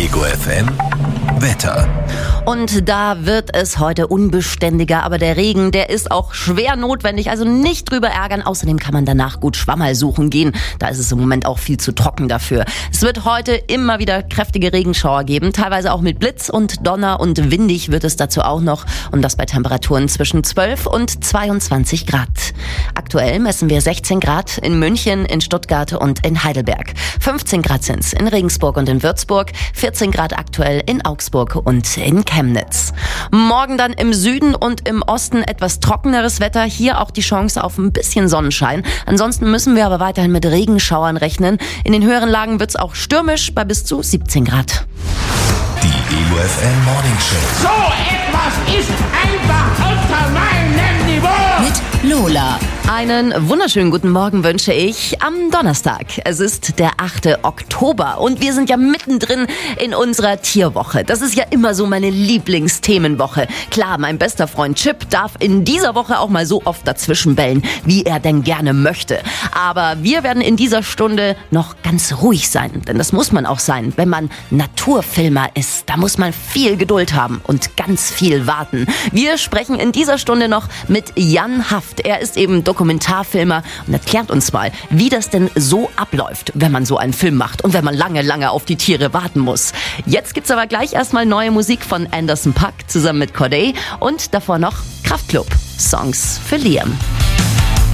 Ego FM Wetter. Und da wird es heute unbeständiger, aber der Regen, der ist auch schwer notwendig, also nicht drüber ärgern. Außerdem kann man danach gut Schwammerl suchen gehen, da ist es im Moment auch viel zu trocken dafür. Es wird heute immer wieder kräftige Regenschauer geben, teilweise auch mit Blitz und Donner, und windig wird es dazu auch noch, und das bei Temperaturen zwischen 12 und 22 Grad. Aktuell messen wir 16 Grad in München, in Stuttgart und in Heidelberg. 15 Grad sind's in Regensburg und in Würzburg, 14 Grad aktuell in Augsburg und in Chemnitz. Morgen dann im Süden und im Osten etwas trockeneres Wetter. Hier auch die Chance auf ein bisschen Sonnenschein. Ansonsten müssen wir aber weiterhin mit Regenschauern rechnen. In den höheren Lagen wird's auch stürmisch bei bis zu 17 Grad. Die Ego FM Morning Show. So etwas ist einfach unter meinem Niveau. Mit Lola. Einen wunderschönen guten Morgen wünsche ich am Donnerstag. Es ist der 8. Oktober und wir sind ja mittendrin in unserer Tierwoche. Das ist ja immer so meine Lieblingsthemenwoche. Klar, mein bester Freund Chip darf in dieser Woche auch mal so oft dazwischen bellen, wie er denn gerne möchte. Aber wir werden in dieser Stunde noch ganz ruhig sein, denn das muss man auch sein, wenn man Naturfilmer ist. Da muss man viel Geduld haben und ganz viel warten. Wir sprechen in dieser Stunde noch mit Jan Haft. Er ist eben Dokumentarfilmer und erklärt uns mal, wie das denn so abläuft, wenn man so einen Film macht und wenn man lange, lange auf die Tiere warten muss. Jetzt gibt's aber gleich erstmal neue Musik von Anderson .Paak zusammen mit Corday und davor noch Kraftklub, Songs für Liam.